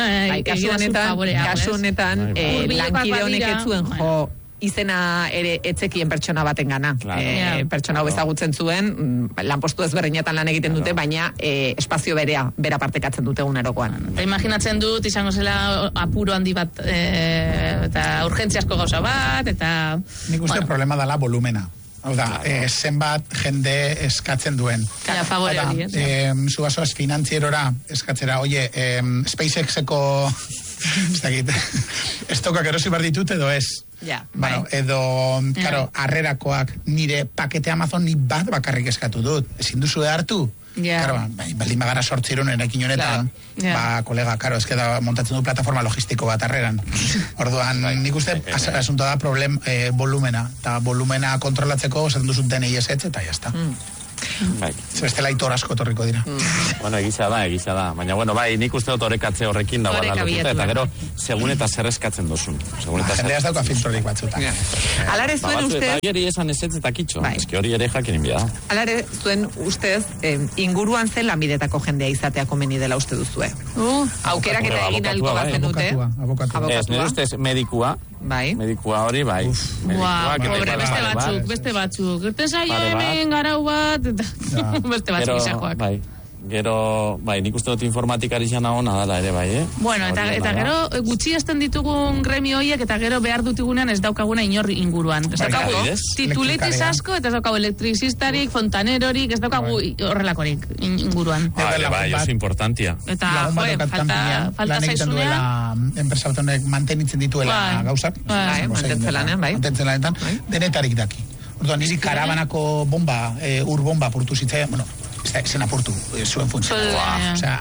kasu honetan, lankide honek ez zuen izena ere etzekien pertsona baten gana. Pertsona hau ezagutzen zuen, lanpostu ezberdinetan lan egiten dute, baina espazio bera partekatzen dute egunerokoan. Eta imaginatzen dut, izango zela apuro handi bat, eta urgentziasko gauza bat, eta... Nik uste problema dela volumena. Hau da, zenbat jende eskatzen duen. Favore hori, Zubazoaz finantzierora eskatzera, oie, SpaceX-eko estokak erosi behar ditut edo ez. Bueno, edo, claro, harrerakoak nire pakete Amazon ni bat bakarrik eskatu dut. Ezin duzu hartu? Claro, baldin bagara 8 erekin honetan, kolega, claro, ez da montatzen du plataforma logistiko bat harreran. Orduan, nik uste, asunto da volumena. Eta volumena kontrolatzeko, esaten duzun denei esetz, eta jazta. Bestela Aitor asko torriko dira. Bueno, egisa da. Baina, bueno, bai, nik uste dut orekatze horrekin dago lotuta, eta gero, segun eta zer eskatzen dozun. Jendea ez dauka filtrorik batzuta. Alare zuen ustez... Bai, hori esan ezetz eta kitxo. Eski hori ere jakin inbida. Alare zuen ustez, inguruan zen lanbidetako jendea izatea komeni dela uste duzue. Aukerak eta egin alko bat zenute. Ez, nire ustez, medikua hori, bai. Beste batzuk. Gerten zaio hemen garau bat, beste batzuk izajoak. Gero, nik uste dut informatikari jana hona dala ere, bai, Bueno, eta gero, gutxi esten ditugun gremio horiek, eta gero behar dutigunean ez daukaguna inor inguruan. Ez daukagu titulitis asko, eta ez daukagu elektrizistarik, fontanerorik, ez daukagu horrelakorik inguruan. Bai, oso importantia. Eta, falta zaizunean. Enpresa bat honek mantenitzen dituela gauzak. Mantentzen lanean, denetarik daki. Orduan, niri karabanako bomba, urbomba purtu zitzaian, bueno, esan apurtu, zuen funtzioa. Osea,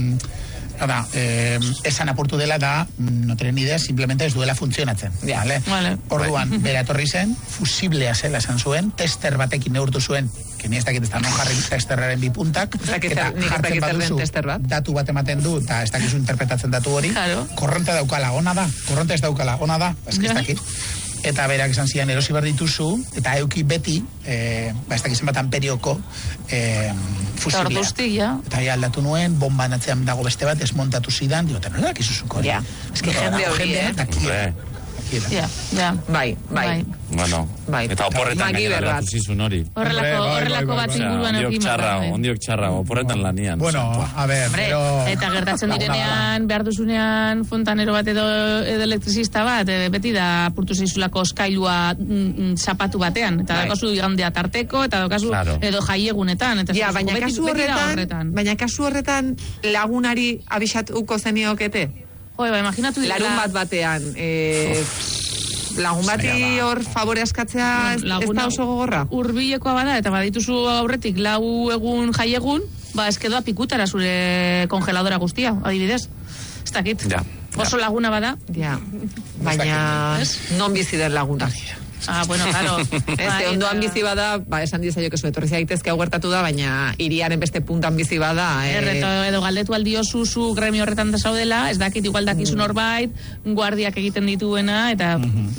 esan apurtu dela da, no tenen idea, simplemente ez duela funtzionatzen. Orduan, bera etorri zen, fusiblea zela esan zuen, tester batekin neurtu zuen, que ni ez dakit ez da non jarri testerraren bi puntak, eta jartzen baduzu, datu bat ematen du, eta ez dakizu interpretatzen datu hori, korronte daukala, ona da, korronte ez daukala, ona da, ez dakit. Eta berak esan zian erosi behar dituzu, eta euki beti, ez dakizen bat amperioko fusiblea. Eta aldatu nuen, bomban atzean dago beste bat, desmontatu zidan, digo, eta nola dakizuzuko. Ez que jende hori, Bai. Bueno, eta oporretan gainera zizun hori. Horrelako bat inguruan ondiok txarra, oporretan lanian. Bueno, a ver, pero... Eta gertatzen direnean, behar duzunean fontanero bat edo elektrizista bat, beti da apurtu zizulako oskailua zapatu batean, eta daukazu igandea tarteko, eta daukazu edo jaiegunetan. Baina kasu horretan lagunari abixatuko zeniokete? Imaginatu dira... Larun bat batean, lagun bati hor favore askatzea ez da oso gogorra? Urbilekoa bada, eta badituzu aurretik 4 egun jaiegun, eskedoa pikutara zure kongeladora guztia, adibidez. Ez dakit. Oso laguna bada. Baina non bizi den laguna. Bueno, claro. Ondoan bizi bada, esan dizaio que etorri zaitezke hau gertatu da, baina hiriaren beste puntan bizi bada. Edo galdetu aldiozu zu gremio horretan da zaudela, ez dakit igual dakizu norbait, guardiak egiten dituena, eta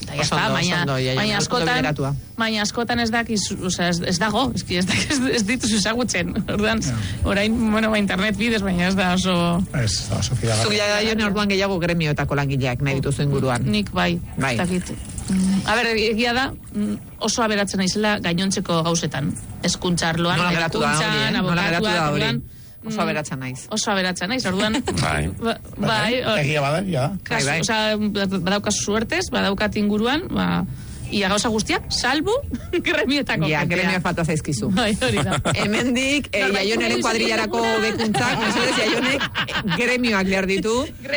baina askotan ez dakizu, ez dago, ez dituzu ezagutzen. Orain, internet bidez, baina ez da oso... Zuk jone orduan gehiago gremioetako langileak nahi dituzu inguruan. Nik bai, ez dakit. A ber, egia da, oso aberatzen naizela gainontzeko gauzetan. Eskuntzarloan, abokatuak, oso aberatzen naiz. Orduan... Egia bada, ja. Badaukas suertez, badaukat inguruan, ia gauza guztiak, salbu gremietako. Gremioak falta zaizkizu. Hori da. Hemendik, Jaioneren kuadrillarako bekuntzak, mesedez, Jaionek gremioak behar ditu.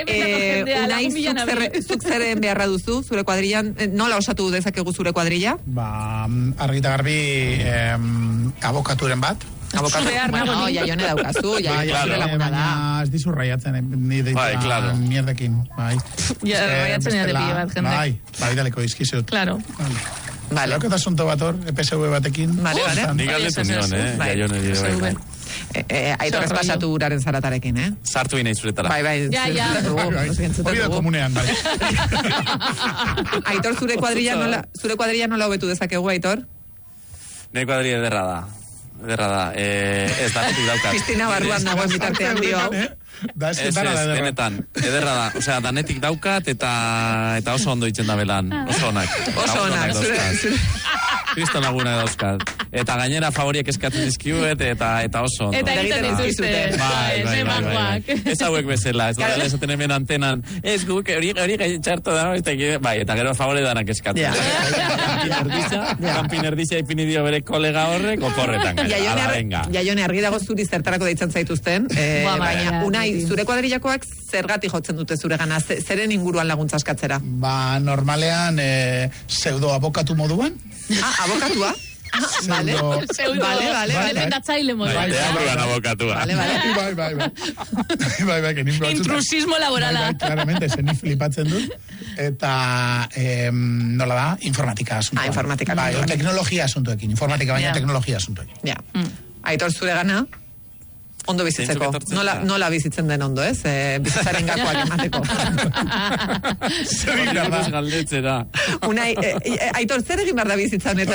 Unai, zuk zeren beharra duzu, zure kuadrillan, nola osatu dezakegu zure kuadrilla? Argita garbi abokaturen bat, Abokatu, bueno, Jaione daukazu, Jaione laguna da. Ez dizu raiatzen, ni deita mierdekin, bai. Ja, raiatzen ere pila bat, jende. Bai, daleko izkizut. Claro. Vale. Zerako eta asunto bat hor, EPSV batekin. Vale. Nik galdetu nion, Jaione dire. Aitorrez pasatu uraren zaratarekin, Sartu inai zuretara. Bai. Ja. Hori da komunean, bai. Aitor, zure kuadrilla nola hobetu dezakegu, Aitor? Nire kuadrilla ederra da. Ez danetik daukat. Kristina barruan nagoen bitartean dio hau. Ez, denetan, ederra da. Osea, danetik daukat eta oso ondo itzen da belan. Oso onak. Kristo laguna dauzkat. Eta gainera favoriek eskatzen dizkiuet eta oso ondo. Eta egiten dituzte. Bai. Ez hauek bezala. Ez da esaten hemen antenan. Ez guk, hori gaitxarto da. Bai, eta gero favore danak eskatzen. Kampin erdizia ipini dio bere kolega horrek, oporretan. Jaione, argi dago zuri zertarako deitzen zaituzten. Baina, Unai, zure kuadrillakoak zergatik jotzen dute zure gana? Zeren inguruan laguntza eskatzera? Normalean, pseudo abokatu moduan. Abokatua? Vale. Defendatzaile moduan. Teatruan abokatua. Bai, que ni intrusismo laborala. Claramente, zen flipatzen dut. Eta, nola da? Informatika asuntoekin. Informatika. Bai, teknologia asuntoekin. Informatika baina teknologia asuntoekin. Ja. Aitor, zure gana? Ondo bizitzeko. Nola bizitzen den ondo, ez? Bizitzaren gakoak emateko. Zer galdetzera. Unai, Aitor, zer egin behar da bizitzan eta